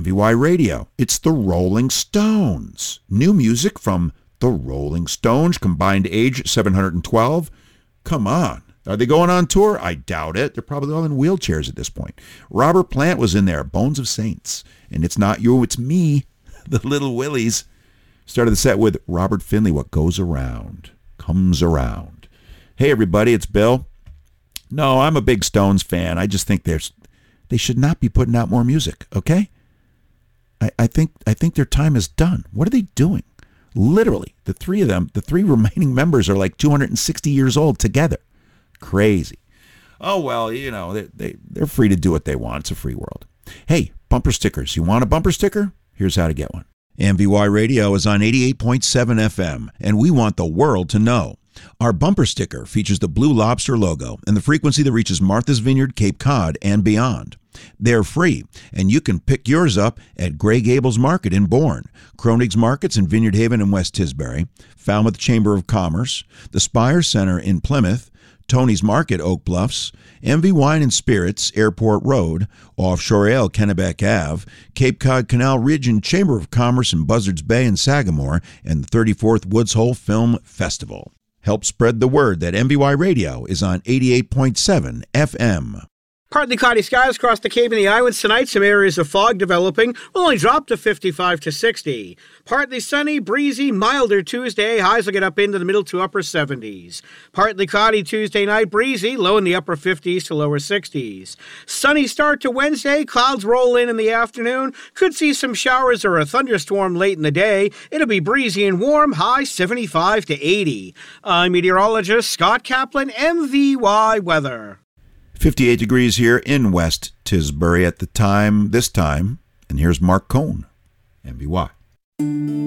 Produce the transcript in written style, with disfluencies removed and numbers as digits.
MVY Radio. It's the Rolling Stones. New music from the Rolling Stones, combined age 712. Come on. Are they going on tour? I doubt it. They're probably all in wheelchairs at this point. Robert Plant was in there, Bones of Saints. And it's not you, it's me, the Little Willies. Started the set with Robert Finley, What Goes Around Comes Around. Hey, everybody, it's Bill. No, I'm a big Stones fan. I just think they should not be putting out more music, okay? I think their time is done. What are they doing? Literally, the three of them, the three remaining members are like 260 years old together. Crazy. Oh, well, you know, they're free to do what they want. It's a free world. Hey, bumper stickers. You want a bumper sticker? Here's how to get one. MVY Radio is on 88.7 FM, and we want the world to know. Our bumper sticker features the Blue Lobster logo and the frequency that reaches Martha's Vineyard, Cape Cod, and beyond. They're free, and you can pick yours up at Grey Gables Market in Bourne, Kronig's Markets in Vineyard Haven and West Tisbury, Falmouth Chamber of Commerce, the Spire Center in Plymouth, Tony's Market, Oak Bluffs, MV Wine and Spirits, Airport Road, Offshore Ale, Kennebec Ave, Cape Cod Canal Ridge and Chamber of Commerce in Buzzards Bay and Sagamore, and the 34th Woods Hole Film Festival. Help spread the word that MVY Radio is on 88.7 FM. Partly cloudy skies across the Cape and the Islands tonight. Some areas of fog developing. Will only drop to 55 to 60. Partly sunny, breezy, milder Tuesday. Highs will get up into the middle to upper 70s. Partly cloudy Tuesday night, breezy, low in the upper 50s to lower 60s. Sunny start to Wednesday. Clouds roll in the afternoon. Could see some showers or a thunderstorm late in the day. It'll be breezy and warm, high 75 to 80. I'm meteorologist Scott Kaplan, MVY Weather. 58 degrees here in West Tisbury at this time, and here's Mark Cohn, MVY.